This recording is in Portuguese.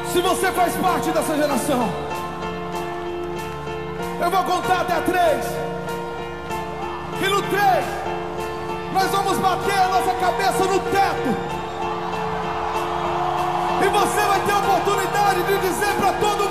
Se você faz parte dessa geração, eu vou contar até 3. E no 3, nós vamos bater a nossa cabeça no teto. E você vai ter a oportunidade de dizer para todo mundo: